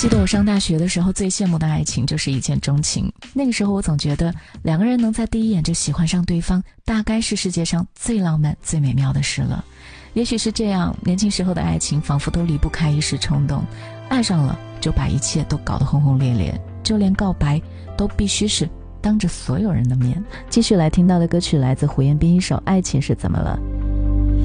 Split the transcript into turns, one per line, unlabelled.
记得我上大学的时候，最羡慕的爱情就是一见钟情。那个时候我总觉得两个人能在第一眼就喜欢上对方，大概是世界上最浪漫最美妙的事了。也许是这样，年轻时候的爱情仿佛都离不开一时冲动，爱上了就把一切都搞得轰轰烈烈，就连告白都必须是当着所有人的面。继续来听到的歌曲来自胡彦斌一首《爱情是怎么了》。